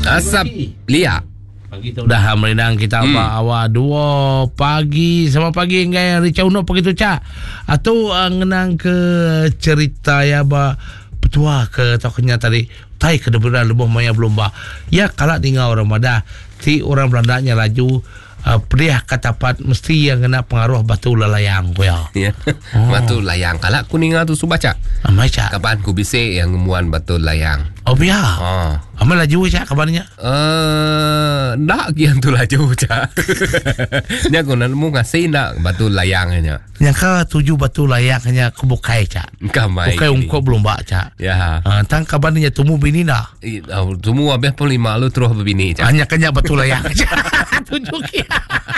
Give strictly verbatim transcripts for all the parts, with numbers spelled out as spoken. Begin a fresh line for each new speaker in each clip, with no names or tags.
Asap liak.
Pagi tu dah merenang kita hmm. awal dua pagi sama pagi ngai Richard Uno begitu cak. Atau uh, ngenang ke cerita ya ba petua ke tokonya tadi. Tai ke depan lebih maya belum ba. Ya kalau tinggal orang Mada, ti orang Belandanya laju Uh, pria katapat mesti yang kena pengaruh batu lalayang ko ya.
Ya. Oh. Batu layang kala kuninga tu subaca.
Amai cak.
Kapan ku bise yang ngemuan batu layang.
Oh biar.
Oh.
Amai laju cak kabarnya.
Eh, uh, ndak kian tu laju cak. Nya guna mu ngasih ndak batu layangnya.
Nya ka tujuh batu layangnya kebukai cak.
Kamai.
Bukai ungko belum ba cak.
Ya.
Uh, tang kabarnya tumu bini dah.
Oh, tumu abeh pun lima lu terus bini cak.
Hanya kanya batu layang cak. Tujuh kia.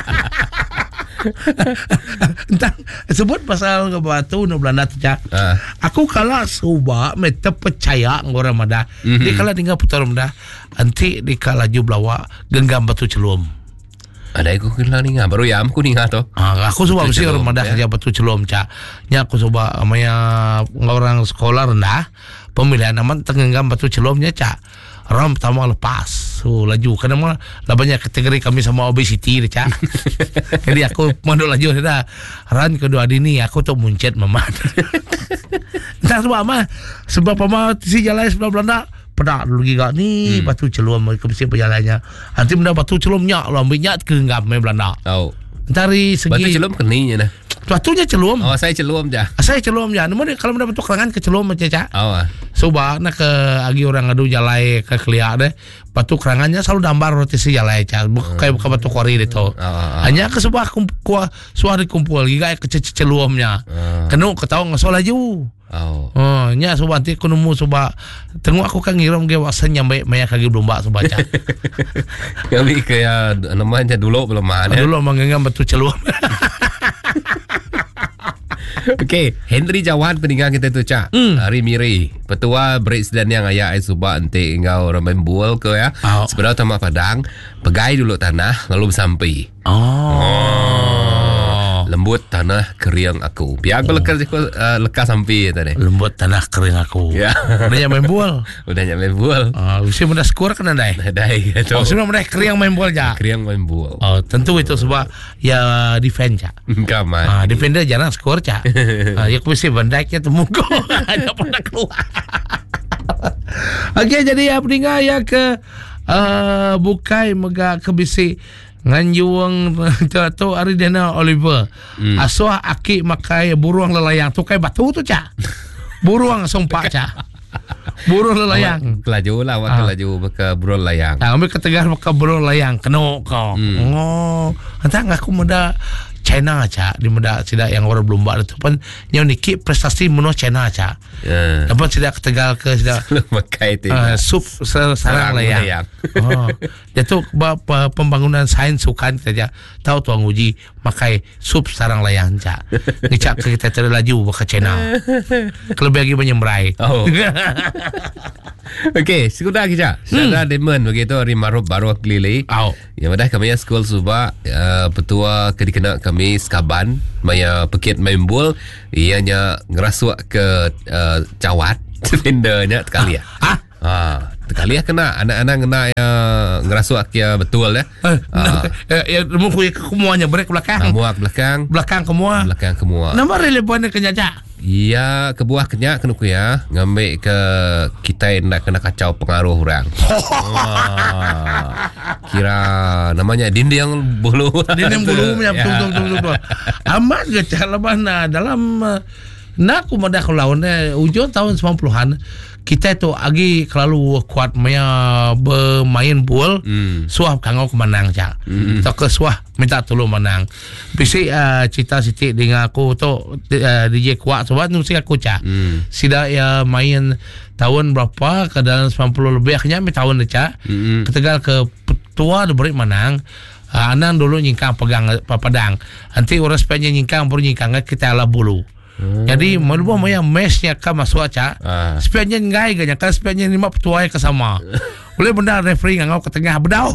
Entang sebut pasal ke batu no Belanda tu cak. Uh. Aku kala suba mete percaya ngora Mada. Mm-hmm. Di kala tinggal putar Mada, anti di kala ju blawa genggam batu celum.
Ada aku kira ninga baru ya aku ninga tu.
Ah, aku suba mesti orang Mada kerja batu celum cak. Nya aku suba amanya orang sekolah rendah pemilihan aman tengenggam batu celumnya cak. Ram pertama lepas so laju kerana mah lah banyak kategori kami sama obesity dia cak. Jadi aku mandul laju dah. Ran kedua dini aku tu muncet mama. Entah sebab mah sebab mama si jalan sebelah Belanda pedak dulu gigak ni hmm. batu celum ke mesti berjalannya. Nanti benda batu celumnya lo ambilnya ke enggam main Belanda.
Oh.
Dari segi
batu celum keninya dah.
Batunya celum.
Oh, saya celum je.
Saya celum je. Namun kalau mendapat kerangan ke celum aja cak.
Oh.
Coba nak ke agi orang adu jalai ke kelia deh. Batu kerangannya selalu dambar roti si jalai cak. Bukan kayak bukan batu kori itu. Oh, oh, oh. Hanya ke sebuah kumpul suara kumpul giga ke celumnya. Oh. Kenu ketawa ngasol laju. Oh. Oh, nya soba nanti aku nemu soba tengok aku kan ngiram ge wasan nyambe maya kaki belum bak soba cak.
Kami kayak namanya dulu belum ada.
Dulu mangengam batu celum.
Okey, Henry Jawan peninggal kita tu cak. Mm. Hari miri. Petua break dan yang ayah ai subak ente engkau orang main bual ke ya. Oh. Sebenarnya tamak padang, pegai dulu tanah lalu sampai. Oh. oh. Lembut tanah kering aku. Biar aku oh. lekas uh, lekas sampai tadi.
Lembut tanah kering aku. Ya. Udah main bual.
Udah main bual.
Ah, uh, usia muda skor kan dai.
Dai.
Oh, sudah muda kering main bual ja.
Kering main bual.
Oh, tentu itu sebab ya defend ja.
Kaman.
Ah, defender jarang skor ja. Ah, ya aku mesti bandaknya temu gol. Hanya pernah keluar. Okey, jadi ya peninggal ya ke uh, bukai mega ke bisi nganjuang tu Aridana Oliver. Hmm. Asuh aki makai buruang lelayang tu kai batu tu cak. Buruang sompak cak. Buruang lelayang.
Kelaju lah waktu kelaju ke buruang lelayang.
Ah, ambil ketegar ke buruang lelayang kena kau. Hmm. Oh, entah aku muda China cak di muda tidak yang orang belum buat itu pun yang niki prestasi menua China cak. Yeah. Dapat tidak ketegal ke tidak
makai itu.
Uh, sup sarang layang. Oh. Jatuh pembangunan sains sukan saja. Tahu tuang uji makai sup sarang layang cak. Ngicak ke kita terlaju ke China. Kelebih lagi menyembrai. Oh.
Okey, sudah kita. Sudah hmm. demen begitu hari marup baru kelili. Oh. Yang dah kami sekolah subak uh, petua kedikena kami skaban maya pekit main bol ianya ngerasuak ke uh, cawat defendernya sekali ya. Ah. Ah, sekali ya kena anak-anak kena uh, ngerasuak ya betul ya. Eh, ah.
Ya demu ku kemuanya break belakang.
Kemuak belakang.
Belakang kemua.
Belakang kemua.
Nama relevan ke nyaja.
Iya, kebuah kenyak kena ku ya. Ngambil ke kita nak kena kacau pengaruh orang. Oh, kira namanya dinding bulu.
Dinding bulu punya betul betul betul. Amat ke calabana dalam nak ku madah lawan ujung tahun sembilan puluhan kita tu agi kelalu kuat maya bermain bola. Mm. Suah kangau kemenang cak. Mm. Tak ke suah minta tolong menang. Bisi uh, cita siti dengan aku tu uh, D J kuat sebab tu mesti aku cak. Mm. Sida ya main tahun berapa ke dalam sembilan puluh lebih akhirnya mi tahun cak. Mm. Ketegal ke tua ada beri menang. Uh, anang dulu nyingkang pegang padang. Nanti orang sepanjang nyingkang baru nyingkang kita ala bulu. Hmm. Jadi malu maya mesnya ka masuk aca. Ah. Sebenarnya ngai ganya kan sebenarnya lima petuai ke sama. Boleh benda referee ngau ke tengah bedau.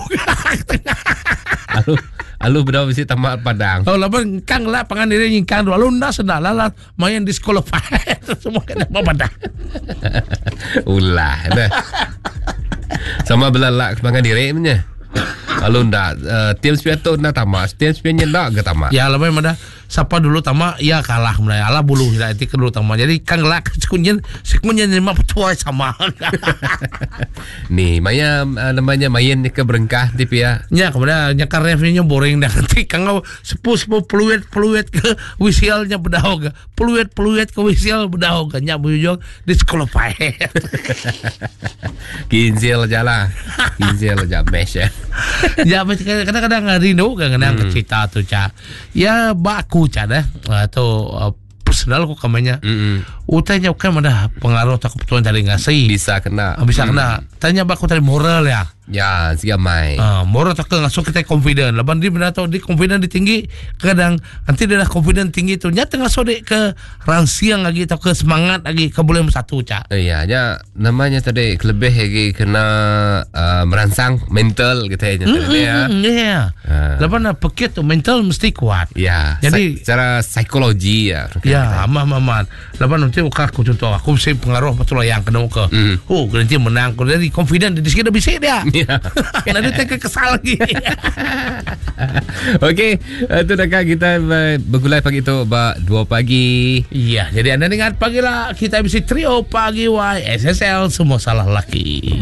Alu alu bedau mesti tamat padang.
Oh laban kang lah pangan diri nyingkang dulu alun dah sedar lah main disqualified semua kena padang.
Ulah dah. Sama belalak semangat diri punya. Kalau ndak uh, tim spiato nak tamat, tim spianya ndak ke tamat.
Ya lebih mana siapa dulu tamat ya kalah mulai ala bulu tidak itu kedua tamat. Jadi kang lak sekunyen sekunyen lima petua sama.
Nih, maya uh, namanya main ke berengkah tip ya.
Ya kemudian nyakar reviewnya boring dah nanti kang sepuh sepuh peluit peluit ke wisialnya bedau ke peluit peluit ke wisial bedau ke nyak bujung disqualified.
Kinsil aja lah, kinsil aja mesh ya.
Ya kadang-kadang rindu kadang-kadang hmm. cerita tu cak. Ya baku cak dah atau uh, personal ko kamanya. Mm-hmm. Utanya kan ada pengaruh tak kebetulan dari ngasih.
Bisa kena.
Bisa
mm.
kena. Tanya baku dari moral ya.
Ya, siapa mai.
Ah, moral tak langsung kita confident. Laban dia benar tahu di confident di tinggi kadang nanti dia dah confident tinggi tu nya tengah sode ke rangsiang lagi atau ke semangat lagi ke boleh satu cak.
Iya, nya namanya tadi lebih lagi kena uh, merangsang mental gitu ya tadi ya.
Ya. Laban pekit tu mental mesti kuat.
Ya.
Jadi
secara psikologi ya.
Ya, aman-aman. Laban nanti aku contoh aku mesti pengaruh betul yang kena ke. Mm. Oh, nanti menang. Jadi confident di sini bisa dia. Ya. Nanti tak kesal lagi.
Okey, itu dah kan kita bergulai pagi tu ba dua pagi.
Iya, jadi anda dengar pagi lah kita mesti trio pagi Y S S L semua salah laki.